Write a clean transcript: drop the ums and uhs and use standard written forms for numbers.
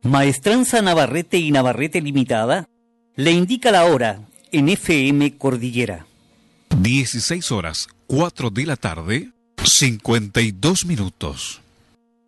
Maestranza Navarrete y Navarrete Limitada le indica la hora en FM Cordillera. 16 horas, 4 de la tarde, 52 minutos.